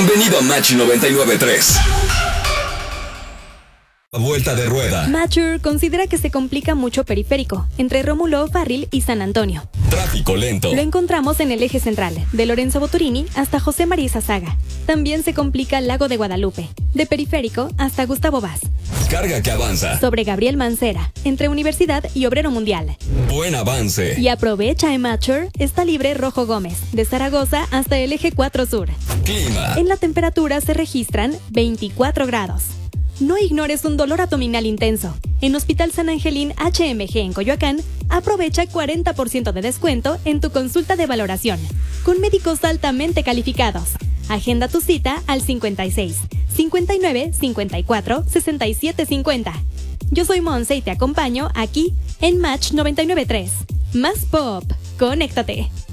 Bienvenido a Match 99.3. Vuelta de rueda. Matcher considera que se complica mucho periférico, entre Rómulo O'Farrill y San Antonio. Tráfico lento. Lo encontramos en el eje central, de Lorenzo Boturini hasta José María Saga. También se complica Lago de Guadalupe, de Periférico hasta Gustavo Vaz. Carga que avanza. Sobre Gabriel Mancera, entre Universidad y Obrero Mundial. Buen avance. Y aprovecha en Matcher, está libre Rojo Gómez, de Zaragoza hasta el eje 4 Sur. Clima. En la temperatura se registran 24 grados. No ignores un dolor abdominal intenso. En Hospital San Angelín HMG en Coyoacán, aprovecha 40% de descuento en tu consulta de valoración, con médicos altamente calificados. Agenda tu cita al 56 59 54 67 50. Yo soy Monse y te acompaño aquí en Match 99.3. Más pop. Conéctate.